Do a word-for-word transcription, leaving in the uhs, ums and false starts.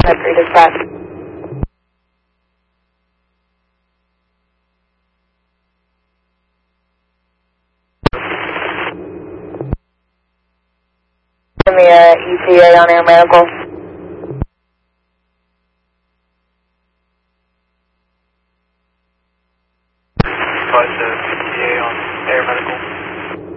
Mercury dispatch. Give me a E T A on Air Medical. Five to E T A on Air Medical.